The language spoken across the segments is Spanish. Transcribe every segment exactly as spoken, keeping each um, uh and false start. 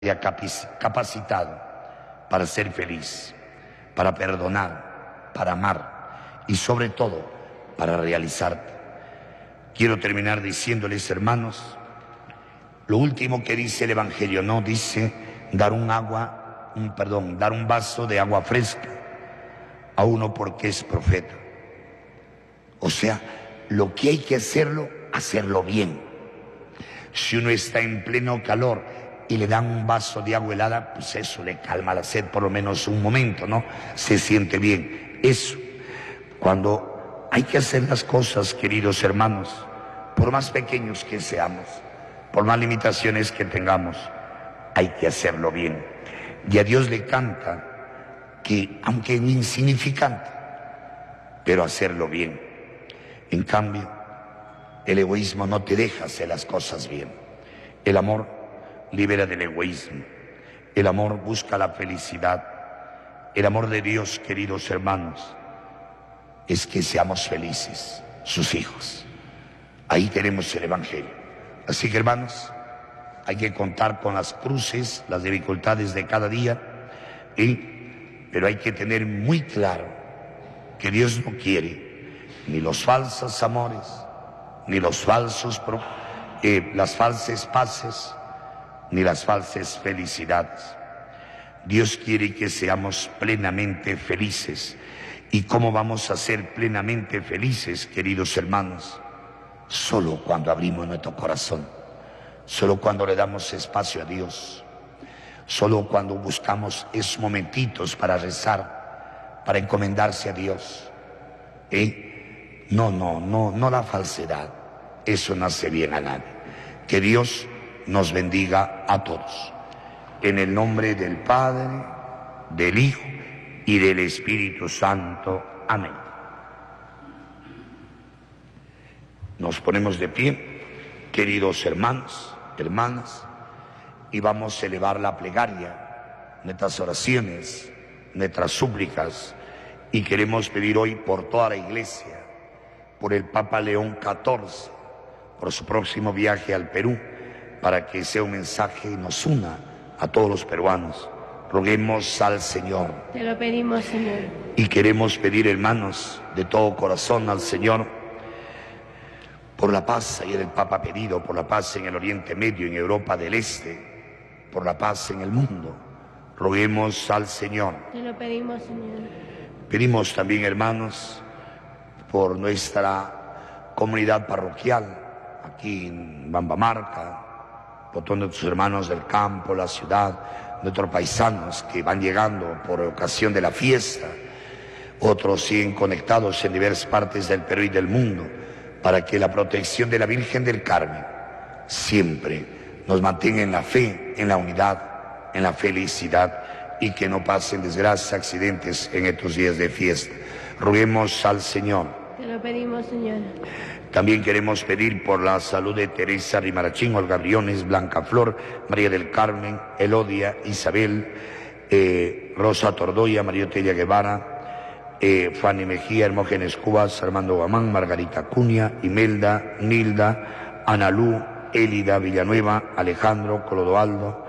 haya capacitado para ser feliz, para perdonar, para amar y sobre todo para realizarte. Quiero terminar diciéndoles, hermanos, lo último que dice el Evangelio, no dice dar un agua, un perdón, dar un vaso de agua fresca a uno porque es profeta. O sea, lo que hay que hacerlo, hacerlo bien. Si uno está en pleno calor y le dan un vaso de agua helada, pues eso le calma la sed por lo menos un momento, ¿no? Se siente bien. Eso, cuando hay que hacer las cosas, queridos hermanos, por más pequeños que seamos, por más limitaciones que tengamos, hay que hacerlo bien. Y a Dios le canta que, aunque es insignificante, pero hacerlo bien. En cambio, el egoísmo no te deja hacer las cosas bien. El amor libera del egoísmo. El amor busca la felicidad. El amor de Dios, queridos hermanos, es que seamos felices, sus hijos. Ahí tenemos el Evangelio. Así que, hermanos, hay que contar con las cruces, las dificultades de cada día, ¿y? pero hay que tener muy claro que Dios no quiere ni los falsos amores, ni los falsos, eh, las falsas paces, ni las falsas felicidades. Dios quiere que seamos plenamente felices. ¿Y cómo vamos a ser plenamente felices, queridos hermanos? Solo cuando abrimos nuestro corazón, solo cuando le damos espacio a Dios, solo cuando buscamos esos momentitos para rezar, para encomendarse a Dios. ¿Eh? No, no, no, no la falsedad. Eso no hace bien a nadie. Que Dios nos bendiga a todos. En el nombre del Padre, del Hijo y del Espíritu Santo. Amén. Nos ponemos de pie, queridos hermanos, hermanas, y vamos a elevar la plegaria, nuestras oraciones, nuestras súplicas, y queremos pedir hoy por toda la Iglesia, por el Papa León catorce, por su próximo viaje al Perú, para que sea un mensaje y nos una a todos los peruanos. Roguemos al Señor. Te lo pedimos, Señor. Y queremos pedir, hermanos, de todo corazón al Señor, por la paz, ayer el Papa ha pedido, por la paz en el Oriente Medio, en Europa del Este, por la paz en el mundo. Roguemos al Señor. Te lo pedimos, Señor. Pedimos también, hermanos, por nuestra comunidad parroquial, aquí en Bambamarca, por todos nuestros hermanos del campo, la ciudad, nuestros paisanos que van llegando por ocasión de la fiesta, otros siguen conectados en diversas partes del Perú y del mundo, para que la protección de la Virgen del Carmen siempre nos mantenga en la fe, en la unidad, en la felicidad, y que no pasen desgracias, accidentes en estos días de fiesta. Roguemos al Señor. Te lo pedimos, Señor. También queremos pedir por la salud de Teresa Rimarachín, Olga Briones, Blanca Flor, María del Carmen, Elodia, Isabel, eh, Rosa Tordoya, María Otelia Guevara, eh, Fanny Mejía, Hermógenes Cubas, Armando Guamán, Margarita Cunha, Imelda, Nilda, Analú, Élida Villanueva, Alejandro, Clodoaldo,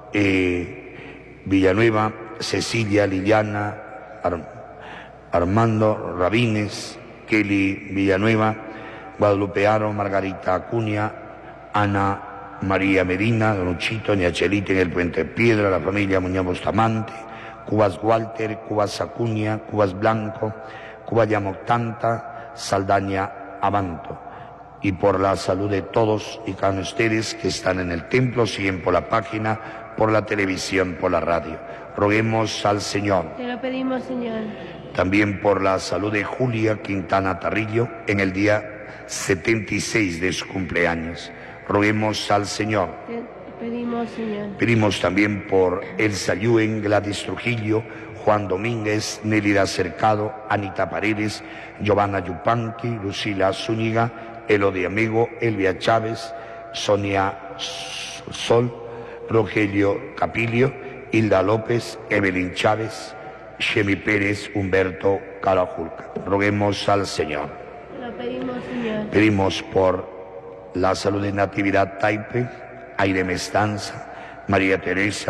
eh, Villanueva, Cecilia, Liliana, Ar- Armando Rabines, Kelly Villanueva, Guadalupe Aro, Margarita Acuña, Ana María Medina, Don Uchito, Niachelita en el Puente Piedra, la familia Muñoz Bustamante, Cubas Walter, Cubas Acuña, Cubas Blanco, Cubas Yamoctanta, Saldaña Abanto. Y por la salud de todos y cada uno de ustedes que están en el templo, siguen por la página, por la televisión, por la radio. Roguemos al Señor. Te lo pedimos, Señor. También por la salud de Julia Quintana Tarrillo en el día setenta y seis de su cumpleaños. Roguemos al Señor. Te pedimos, Señor. Pedimos también por Elsa Yuen, Gladys Trujillo, Juan Domínguez, Nélida Cercado, Anita Paredes, Giovanna Yupanqui, Lucila Zúñiga, Elodia Amigo, Elvia Chávez, Sonia Sol, Rogelio Capilio, Hilda López, Evelyn Chávez, Chemi Pérez, Humberto Carajulca. Roguemos al Señor. Te lo pedimos, Señor. Pedimos por la salud de Natividad Taipe, Aire Mestanza, María Teresa